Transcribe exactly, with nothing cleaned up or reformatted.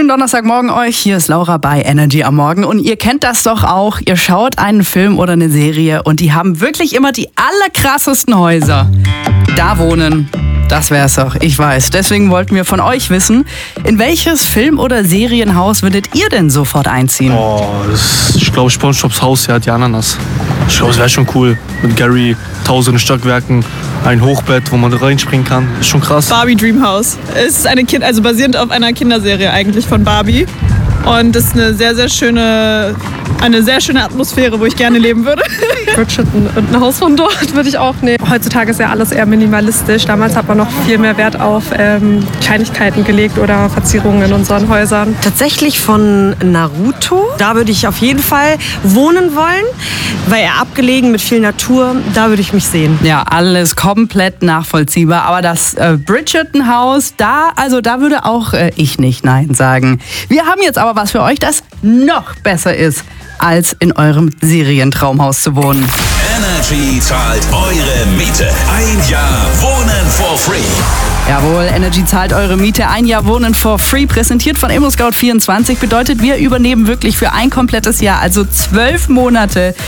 schönen Donnerstagmorgen euch. Hier ist Laura bei Energy am Morgen. Und ihr kennt das doch auch. Ihr schaut einen Film oder eine Serie und die haben wirklich immer die allerkrassesten Häuser. Da wohnen, das wär's doch, ich weiß. Deswegen wollten wir von euch wissen, in welches Film- oder Serienhaus würdet ihr denn sofort einziehen? Oh, das ist, ich glaube, SpongeBobs Haus, ja, die Ananas. Ich glaube, es wäre schon cool. Mit Gary, tausende Stockwerken, ein Hochbett, wo man reinspringen kann. Ist schon krass. Barbie Dreamhouse. Es ist eine Kind, also basierend auf einer Kinderserie eigentlich von Barbie. Und es ist eine sehr, sehr schöne, eine sehr schöne Atmosphäre, wo ich gerne leben würde. Bridgerton und ein Haus von dort würde ich auch nehmen. Heutzutage ist ja alles eher minimalistisch. Damals hat man noch viel mehr Wert auf ähm, Kleinigkeiten gelegt oder Verzierungen in unseren Häusern. Tatsächlich von Naruto. Da würde ich auf jeden Fall wohnen wollen, weil er abgelegen mit viel Natur, da würde ich mich sehen. Ja, alles komplett nachvollziehbar. Aber das äh, Bridgerton-Haus, da, also da würde auch äh, ich nicht Nein sagen. Wir haben jetzt aber was für euch, das noch besser ist, als in eurem Serientraumhaus zu wohnen. Energy zahlt eure Miete. Ein Jahr Wohnen for free. Jawohl, Energy zahlt eure Miete. Ein Jahr Wohnen for free, präsentiert von ImmoScout vierundzwanzig. Bedeutet, wir übernehmen wirklich für ein komplettes Jahr, also zwölf Monate,